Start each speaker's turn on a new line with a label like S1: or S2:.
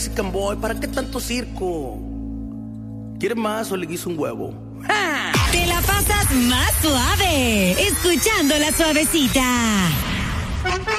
S1: Boy, ¿para qué tanto circo? ¿Quieres más o le guiso un huevo?
S2: ¡Ja! Te la pasas más suave, escuchando La Suavecita.